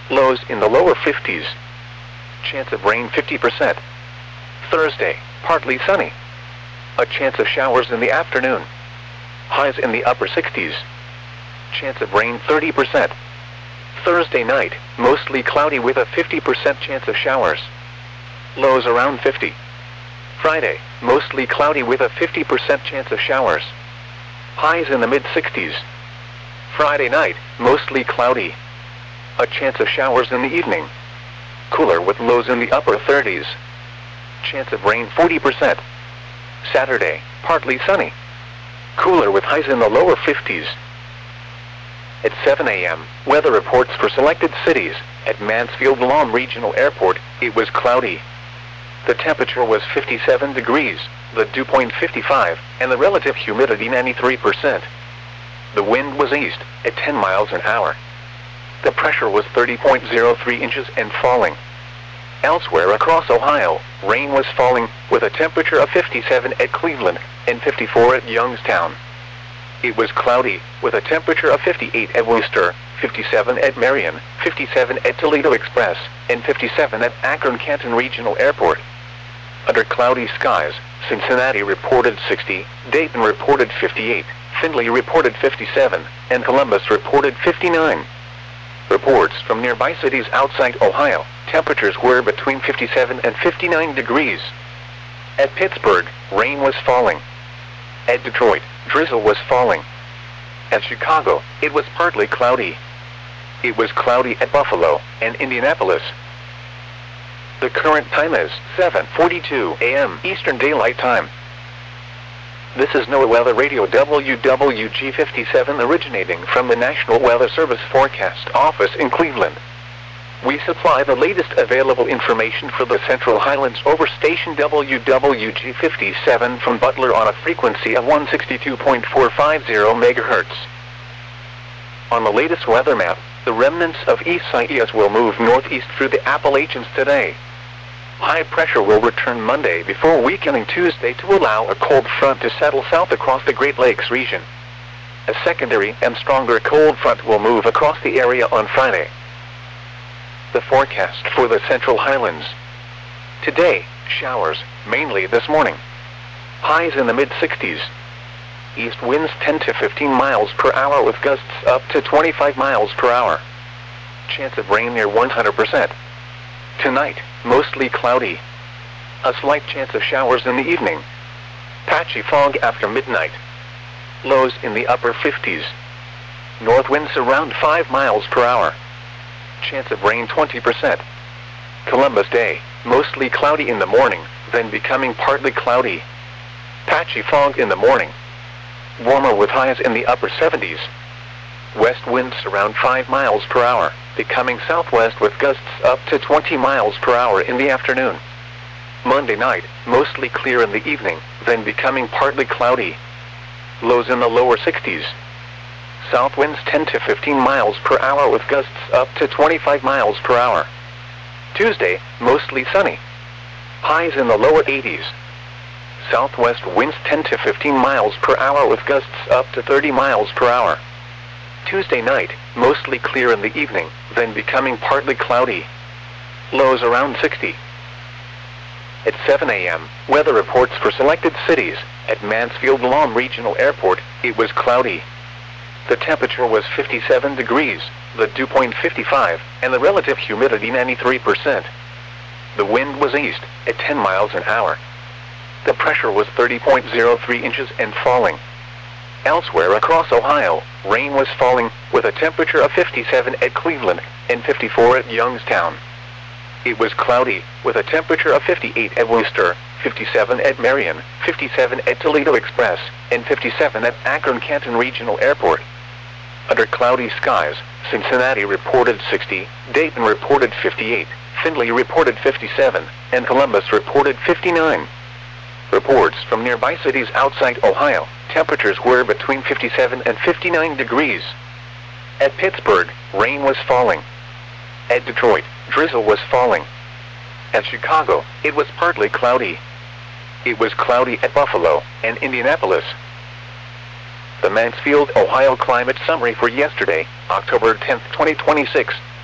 Lows in the lower 50s. Chance of rain 50%. Thursday, partly sunny. A chance of showers in the afternoon. Highs in the upper 60s. Chance of rain 30%. Thursday night, mostly cloudy with a 50% chance of showers. Lows around 50. Friday, mostly cloudy with a 50% chance of showers. Highs in the mid-60s. Friday night, mostly cloudy. A chance of showers in the evening. Cooler with lows in the upper 30s. Chance of rain 40%. Saturday, partly sunny. Cooler with highs in the lower 50s. At 7 a.m., weather reports for selected cities. At Mansfield Lawn Regional Airport, it was cloudy. The temperature was 57 degrees, the dew point 55, and the relative humidity 93%. The wind was east, at 10 miles an hour. The pressure was 30.03 inches and falling. Elsewhere across Ohio, rain was falling, with a temperature of 57 at Cleveland and 54 at Youngstown. It was cloudy, with a temperature of 58 at Worcester, 57 at Marion, 57 at Toledo Express, and 57 at Akron-Canton Regional Airport. Under cloudy skies, Cincinnati reported 60, Dayton reported 58, Findlay reported 57, and Columbus reported 59. Reports from nearby cities outside Ohio, temperatures were between 57 and 59 degrees. At Pittsburgh, rain was falling. At Detroit, drizzle was falling. At Chicago, it was partly cloudy. It was cloudy at Buffalo and Indianapolis. The current time is 7:42 a.m. Eastern Daylight Time. This is NOAA Weather Radio WWG57 originating from the National Weather Service Forecast Office in Cleveland. We supply the latest available information for the Central Highlands over station WWG57 from Butler on a frequency of 162.450 MHz. On the latest weather map, the remnants of Isaias will move northeast through the Appalachians today. High pressure will return Monday before weakening Tuesday to allow a cold front to settle south across the Great Lakes region. A secondary and stronger cold front will move across the area on Friday. The forecast for the Central Highlands. Today, showers, mainly this morning. Highs in the mid-60s. East winds 10 to 15 miles per hour with gusts up to 25 miles per hour. Chance of rain near 100%. Tonight, mostly cloudy. A slight chance of showers in the evening. Patchy fog after midnight. Lows in the upper 50s. North winds around 5 miles per hour. Chance of rain 20%. Columbus Day, mostly cloudy in the morning, then becoming partly cloudy. Patchy fog in the morning. Warmer with highs in the upper 70s. West winds around 5 miles per hour, becoming southwest with gusts up to 20 miles per hour in the afternoon. Monday night, mostly clear in the evening, then becoming partly cloudy. Lows in the lower 60s. South winds 10 to 15 miles per hour with gusts up to 25 miles per hour. Tuesday, mostly sunny. Highs in the lower 80s. Southwest winds 10 to 15 miles per hour with gusts up to 30 miles per hour. Tuesday night, mostly clear in the evening, then becoming partly cloudy. Lows around 60. At 7 a.m., weather reports for selected cities. At Mansfield Lawn Regional Airport, it was cloudy. The temperature was 57 degrees, the dew point 55, and the relative humidity 93%. The wind was east, at 10 miles an hour. The pressure was 30.03 inches and falling. Elsewhere across Ohio, rain was falling, with a temperature of 57 at Cleveland and 54 at Youngstown. It was cloudy, with a temperature of 58 at Worcester, 57 at Marion, 57 at Toledo Express, and 57 at Akron-Canton Regional Airport. Under cloudy skies, Cincinnati reported 60, Dayton reported 58, Findlay reported 57, and Columbus reported 59. Reports from nearby cities outside Ohio, temperatures were between 57 and 59 degrees. At Pittsburgh, rain was falling. At Detroit, drizzle was falling. At Chicago, it was partly cloudy. It was cloudy at Buffalo and Indianapolis. The Mansfield, Ohio climate summary for yesterday, October 10, 2026.